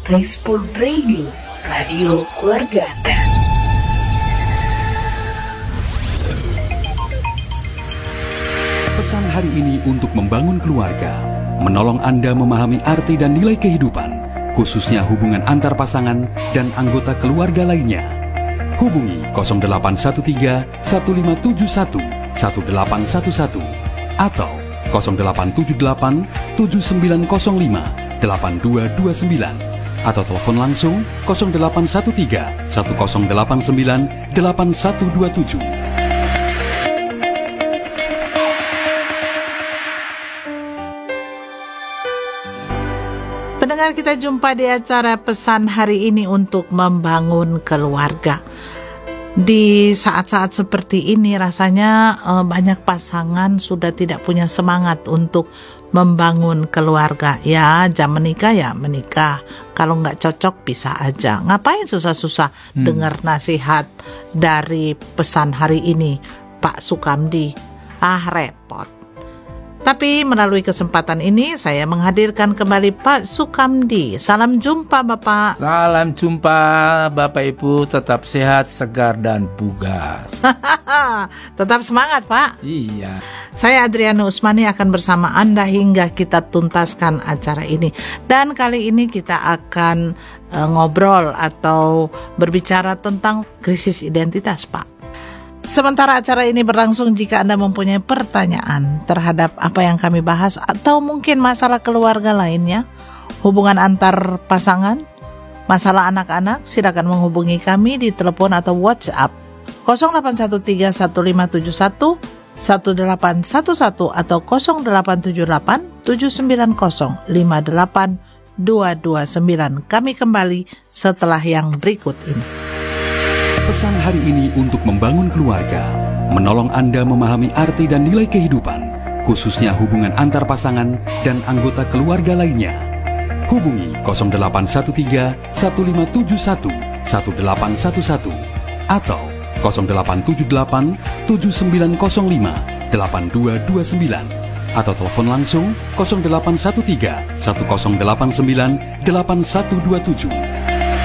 Respon Radio, radio keluarga Anda. Pesan hari ini untuk membangun keluarga, menolong Anda memahami arti dan nilai kehidupan, khususnya hubungan antar pasangan dan anggota keluarga lainnya. Hubungi 0813 1571 1811 atau 0878 7905 8229 atau telepon langsung 0813 1089 8127. Pendengar, kita jumpa di acara pesan hari ini untuk membangun keluarga. Di saat-saat seperti ini rasanya banyak pasangan sudah tidak punya semangat untuk membangun keluarga. Ya, jam menikah ya menikah. Kalau nggak cocok pisah aja. Ngapain susah-susah dengar nasihat dari pesan hari ini, Pak Sukamdi? Repot. Tapi melalui kesempatan ini saya menghadirkan kembali Pak Sukamdi. Salam jumpa Bapak. Salam jumpa Bapak Ibu, tetap sehat, segar dan bugar. Tetap semangat Pak. Iya. Saya Adriana Usmani akan bersama Anda hingga kita tuntaskan acara ini. Dan kali ini kita akan ngobrol atau berbicara tentang krisis identitas Pak. Sementara acara ini berlangsung, jika Anda mempunyai pertanyaan terhadap apa yang kami bahas atau mungkin masalah keluarga lainnya, hubungan antar pasangan, masalah anak-anak, silakan menghubungi kami di telepon atau WhatsApp 08131571 1811 atau 0878 790 58229. Kami kembali setelah yang berikut ini. Pesan hari ini untuk membangun keluarga, menolong Anda memahami arti dan nilai kehidupan, khususnya hubungan antar pasangan dan anggota keluarga lainnya. Hubungi 0813 1571 1811 atau 0878 7905 8229 atau telepon langsung 0813 1089 8127.